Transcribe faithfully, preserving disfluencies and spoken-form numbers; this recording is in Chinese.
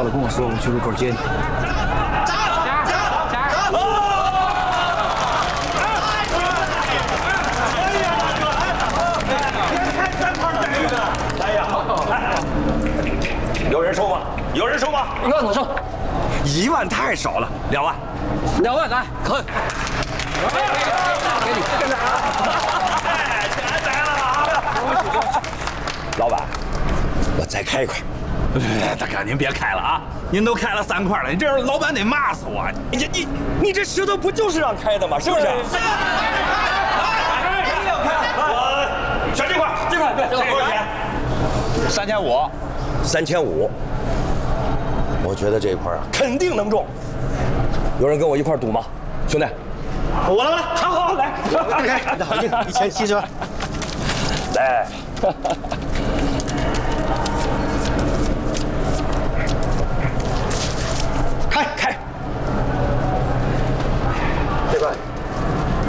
了跟我说，我去路口接你。加加加！ 哎呀，有人收吗？有人收吗？ 一万我收。 一万太少了，两万。 两万来，可以。给你，跟着啊！ 哎，钱来了啊！老板，我再开一块。 哎，大哥，您别开了啊！您都开了三块了，你这样老板得骂死我！ 你你你这石头不就是让开的吗？是不是？我选这块，这块对，这多少钱？ 三千五， 三千五。我觉得这一块啊，肯定能中。有人跟我一块赌吗，兄弟？ 我来，我来， 好好来， 来，好，一一千七十万， 来。